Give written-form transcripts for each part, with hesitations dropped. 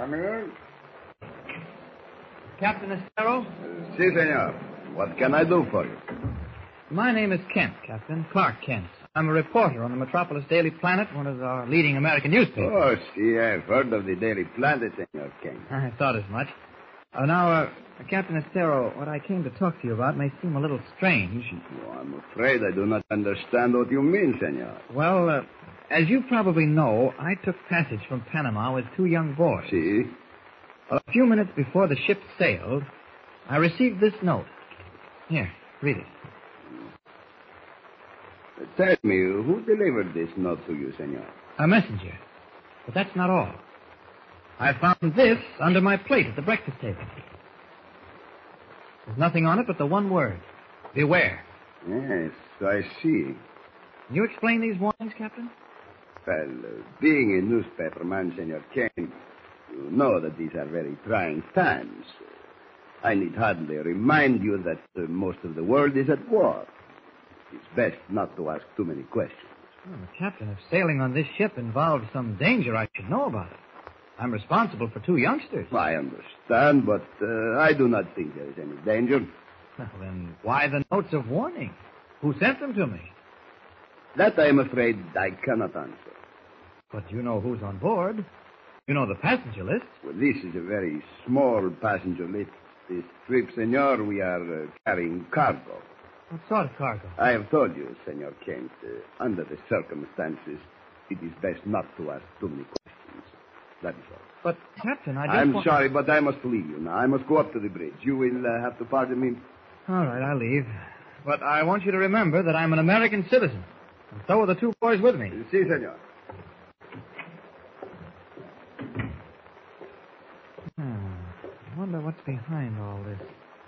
Come in. Captain Estero? Si, senor. What can I do for you? My name is Kent, Captain. Clark Kent. I'm a reporter on the Metropolis Daily Planet, one of our leading American newspapers. Oh, si, I've heard of the Daily Planet, senor Kent. I thought as much. Captain Estero, what I came to talk to you about may seem a little strange. Oh, I'm afraid I do not understand what you mean, senor. Well, as you probably know, I took passage from Panama with two young boys. Si? Well, a few minutes before the ship sailed, I received this note. Here, read it. Tell me, who delivered this note to you, senor? A messenger. But that's not all. I found this under my plate at the breakfast table. There's nothing on it but the one word. Beware. Yes, I see. Can you explain these warnings, Captain? Well, being a newspaperman, senor Kent, you know that these are very trying times. I need hardly remind you that most of the world is at war. It's best not to ask too many questions. Well, Captain, if sailing on this ship involves some danger, I should know about it. I'm responsible for two youngsters. I understand, but I do not think there is any danger. Well, then why the notes of warning? Who sent them to me? That I am afraid I cannot answer. But you know who's on board. You know the passenger list. Well, this is a very small passenger list. This trip, senor, we are carrying cargo. What sort of cargo? I have told you, senor Kent, under the circumstances, it is best not to ask too many questions. That is all. But, Captain, I'm sorry, but I must leave you now. I must go up to the bridge. You will have to pardon me. All right, I'll leave. But I want you to remember that I'm an American citizen. And so are the two boys with me. Si, senor. I wonder what's behind all this.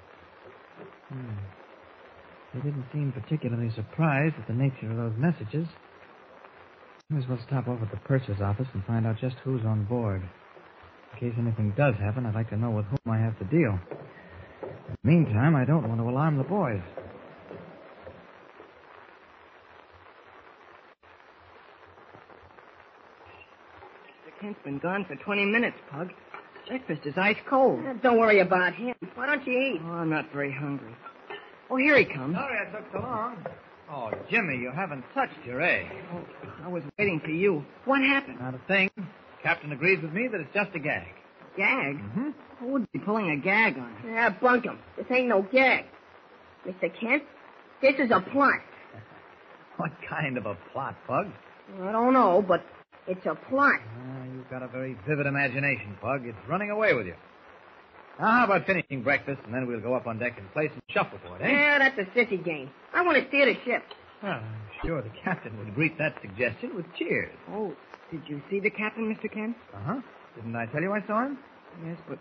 They didn't seem particularly surprised at the nature of those messages. Might as well stop over at the purser's office and find out just who's on board. In case anything does happen, I'd like to know with whom I have to deal. In the meantime, I don't want to alarm the boys. Mr. Kent's been gone for 20 minutes, Pug. Breakfast is ice cold. Don't worry about him. Why don't you eat? Oh, I'm not very hungry. Oh, here he comes. Sorry I took so long. Oh, Jimmy, you haven't touched your egg. Oh, I was waiting for you. What happened? Not a thing. Captain agrees with me that it's just a gag. Gag? Mm-hmm. Who would be pulling a gag on him? Yeah, bunk him. This ain't no gag. Mr. Kent, this is a plot. What kind of a plot, Pug? I don't know, but it's a plot. You've got a very vivid imagination, Pug. It's running away with you. Now, how about finishing breakfast, and then we'll go up on deck and play some shuffleboard, eh? Yeah, that's a sissy game. I want to steer the ship. Well, I'm sure the captain would greet that suggestion with cheers. Oh, did you see the captain, Mr. Kent? Uh-huh. Didn't I tell you I saw him? Yes, but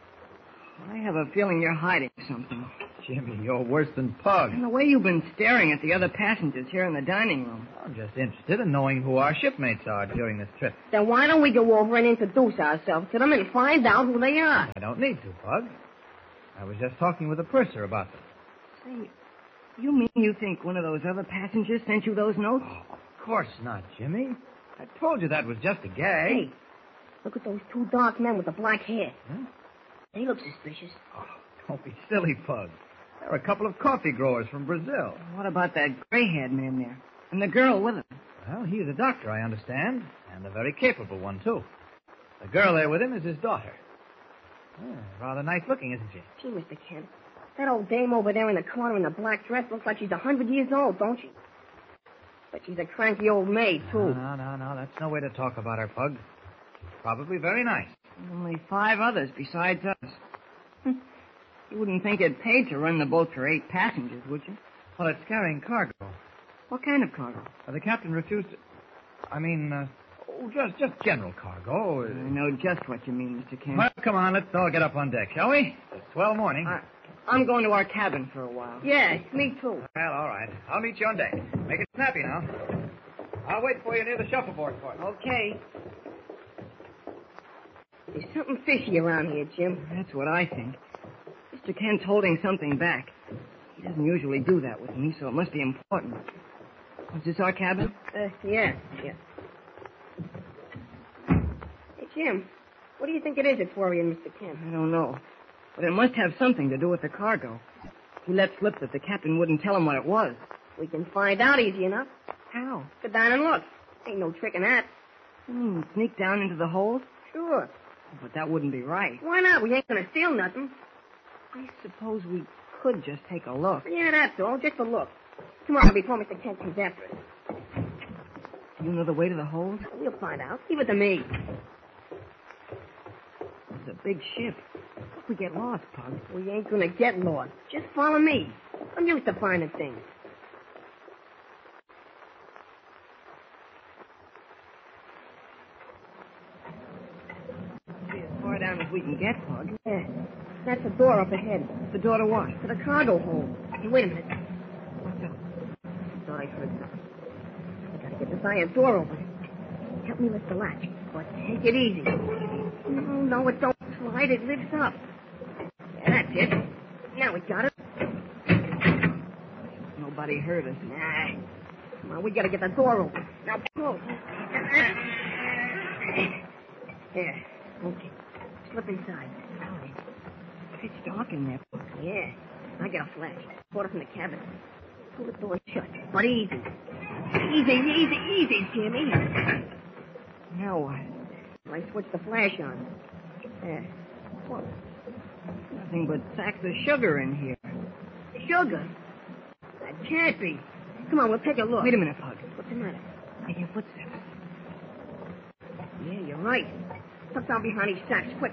I have a feeling you're hiding something. Jimmy, you're worse than Pug. And the way you've been staring at the other passengers here in the dining room. I'm just interested in knowing who our shipmates are during this trip. Then why don't we go over and introduce ourselves to them and find out who they are? I don't need to, Pug. I was just talking with the purser about them. Say, you mean you think one of those other passengers sent you those notes? Oh, of course not, Jimmy. I told you that was just a gag. Hey, look at those two dark men with the black hair. Huh? They look suspicious. Oh, don't be silly, Pug. They're a couple of coffee growers from Brazil. What about that gray-haired man there? And the girl with him? Well, he's a doctor, I understand, and a very capable one, too. The girl there with him is his daughter. Rather nice looking, isn't she? Gee, Mr. Kent, that old dame over there in the corner in the black dress looks like she's 100 years old, don't she? But she's a cranky old maid, too. No. That's no way to talk about her, Pug. She's probably very nice. Only 5 others besides us. You wouldn't think it paid to run the boat for 8 passengers, would you? Well, it's carrying cargo. What kind of cargo? The captain refused to... just general cargo. I know just what you mean, Mr. Kent. Well, come on, let's all get up on deck, shall we? It's swell morning. I'm going to our cabin for a while. Yeah, me too. Well, all right. I'll meet you on deck. Make it snappy now. I'll wait for you near the shuffleboard part. Okay. There's something fishy around here, Jim. That's what I think. Mr. Kent's holding something back. He doesn't usually do that with me, so it must be important. Is this our cabin? Yeah. Hey, Jim, What do you think it is that's worrying Mr. Kent? I don't know. But it must have something to do with the cargo. He let slip that the captain wouldn't tell him what it was. We can find out easy enough. How? Go down and look. Ain't no trick in that. You mean sneak down into the hold? Sure. But that wouldn't be right. Why not? We ain't gonna steal nothing. I suppose we could just take a look. Yeah, that's all. Just a look. Come on, before Mr. Kent comes after us. Do you know the way to the hold? We'll find out. Leave it to me. It's a big ship. What if we get lost, Pug? We ain't gonna get lost. Just follow me. I'm used to finding things. See as far down as we can get, Pug. Yeah. That's the door up ahead. The door to what? To the cargo hold. Hey, wait a minute. What's up? I thought I heard something. I gotta get this iron door open. Help me lift the latch. But take it easy. No, it don't slide. It lifts up. Yeah, that's it. Now we got it. Nobody heard us. Nah. Come on, we gotta get the door open. Now, close. There. Okay. Slip inside. All right. It's dark in there, Pug. Yeah. I got a flash. Bought it from the cabin. Pull the door shut. But easy. Easy, Jimmy. Now what? I switched the flash on. There. What? Nothing but sacks of sugar in here. Sugar? That can't be. Come on, we'll take a look. Wait a minute, Pug. What's the matter? I hear footsteps. Yeah, you're right. Tuck down behind these sacks, quick.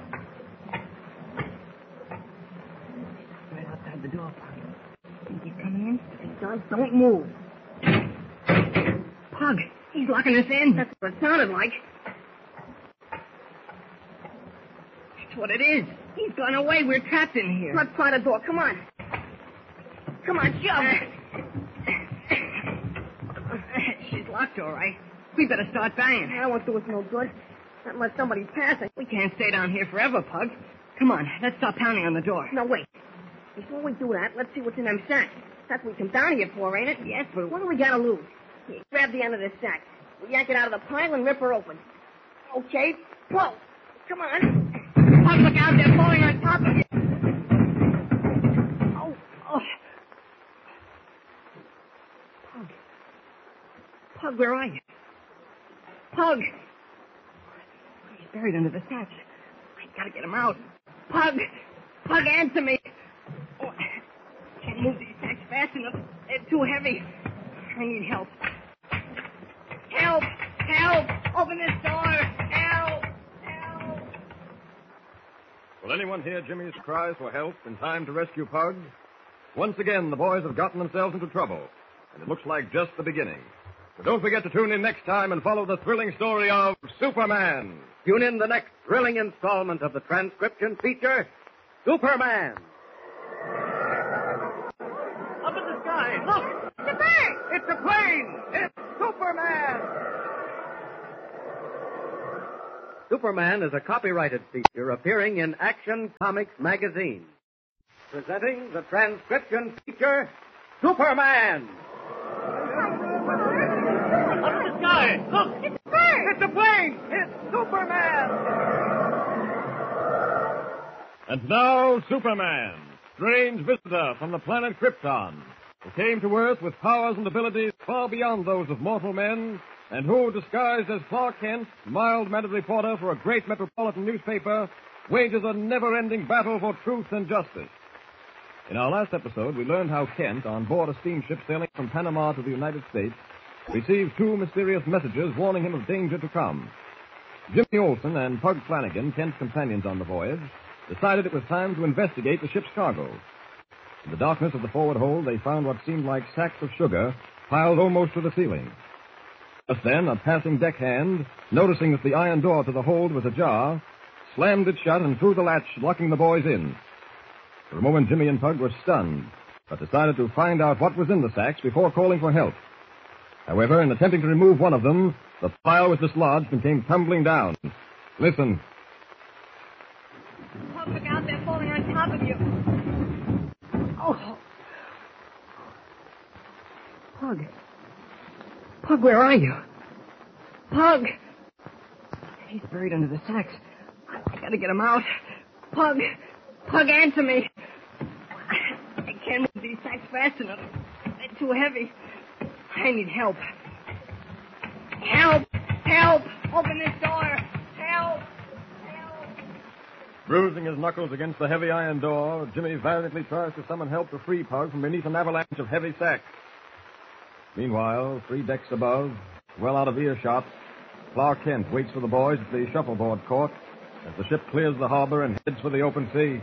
Right outside the door, Pug. Think he's coming in? If he does, don't move. Pug, he's locking us in. That's what it sounded like. That's what it is. He's gone away. We're trapped in here. Let's try the door. Come on. Come on, shove. She's locked, all right. We better start banging. That won't do us no good. Not unless somebody's passing. We can't stay down here forever, Pug. Come on, let's start pounding on the door. No, wait. Before we do that, let's see what's in them sacks. That's what we come down here for, ain't it? Yes, but What do we gotta lose? Here, grab the end of this sack. We yank it out of the pile and rip her open. Okay, pull. Come on. Pug, look out, they're falling on top of you. Oh. Pug, where are you? Pug! He's buried under the sacks. I gotta get him out. Pug, answer me. Oh, I can't move these sacks fast enough. They're too heavy. I need help. Help! Open this door! Help! Will anyone hear Jimmy's cries for help in time to rescue Pug? Once again, the boys have gotten themselves into trouble, and it looks like just the beginning. But don't forget to tune in next time and follow the thrilling story of Superman. Tune in the next thrilling installment of the transcription feature, Superman. Up in the sky, look! It's a bird! It's a plane! It's Superman! Superman is a copyrighted feature appearing in Action Comics magazine. Presenting the transcription feature, Superman! Up in the sky, look! It's a bird! It's a plane! It's Superman! And now, Superman, strange visitor from the planet Krypton, who came to Earth with powers and abilities far beyond those of mortal men, and who, disguised as Clark Kent, mild-mannered reporter for a great metropolitan newspaper, wages a never-ending battle for truth and justice. In our last episode, we learned how Kent, on board a steamship sailing from Panama to the United States, received two mysterious messages warning him of danger to come. Jimmy Olsen and Pug Flanagan, Kent's companions on the voyage, decided it was time to investigate the ship's cargo. In the darkness of the forward hold, they found what seemed like sacks of sugar piled almost to the ceiling. Just then, a passing deckhand, noticing that the iron door to the hold was ajar, slammed it shut and threw the latch, locking the boys in. For a moment, Jimmy and Pug were stunned, but decided to find out what was in the sacks before calling for help. However, in attempting to remove one of them, the pile was dislodged and came tumbling down. Listen. Pug, look out, they're falling on top of you. Oh. Pug, where are you? Pug! He's buried under the sacks. I gotta get him out. Pug, answer me. I can't move these sacks fast enough. They're too heavy. I need help. Help! Open this door. Help! Bruising his knuckles against the heavy iron door, Jimmy valiantly tries to summon help to free Pug from beneath an avalanche of heavy sacks. Meanwhile, 3 decks above, well out of earshot, Clark Kent waits for the boys at the shuffleboard court as the ship clears the harbor and heads for the open sea.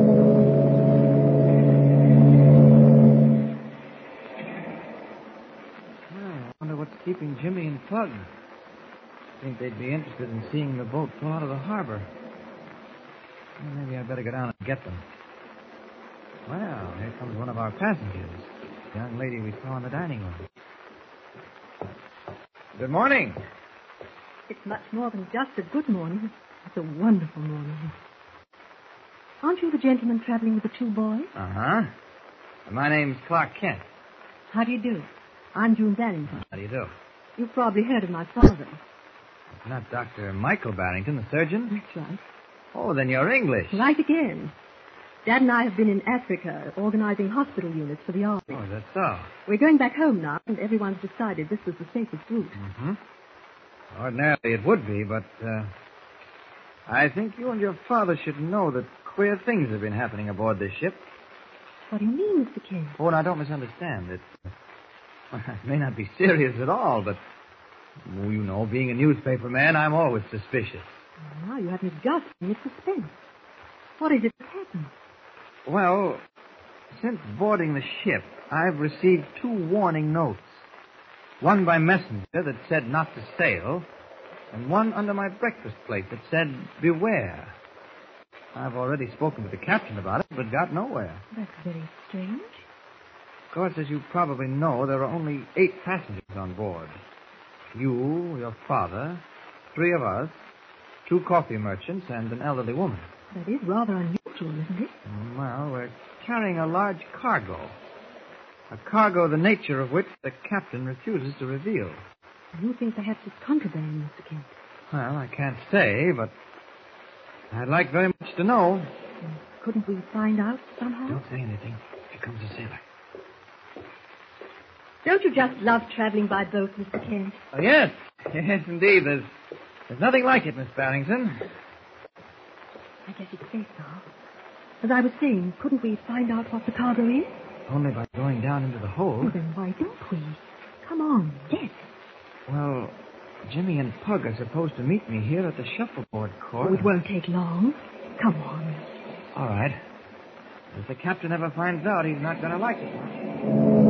I wonder what's keeping Jimmy and Pug. I think they'd be interested in seeing the boat pull out of the harbor. Well, maybe I'd better go down and get them. Well, here comes one of our passengers. The young lady we saw in the dining room. Good morning. It's much more than just a good morning. It's a wonderful morning. Aren't you the gentleman traveling with the 2 boys? Uh-huh. My name's Clark Kent. How do you do? I'm June Barrington. How do you do? You've probably heard of my father. Not Dr. Michael Barrington, the surgeon? That's right. Oh, then you're English. Right again. Dad and I have been in Africa organizing hospital units for the army. Oh, that's so. We're going back home now, and everyone's decided this was the safest route. Mm-hmm. Ordinarily it would be, but I think you and your father should know that queer things have been happening aboard this ship. What do you mean, Mr. Kent? Oh, now, don't misunderstand. It may not be serious at all, but, you know, being a newspaper man, I'm always suspicious. Now you have me gasping with suspense. What is it that's happened? Well, since boarding the ship, I've received 2 warning notes. One by messenger that said not to sail, and one under my breakfast plate that said, beware. I've already spoken to the captain about it, but got nowhere. That's very strange. Of course, as you probably know, there are only 8 passengers on board. You, your father, 3 of us, 2 coffee merchants, and an elderly woman. That is rather unusual, isn't it? Well, we're carrying a large cargo. A cargo the nature of which the captain refuses to reveal. You think perhaps it's contraband, Mr. Kent? Well, I can't say, but I'd like very much to know. Couldn't we find out somehow? Don't say anything. Here comes a sailor. Don't you just love traveling by boat, Mr. Kent? Oh, yes. Yes, indeed. There's nothing like it, Miss Barrington. I guess it's safe now. As I was saying, couldn't we find out what the cargo is? Only by going down into the hold. Well, then why don't we? Come on, yes. Well, Jimmy and Pug are supposed to meet me here at the shuffleboard court. Oh, it won't take long. Come on. All right. If the captain ever finds out, he's not going to like it much.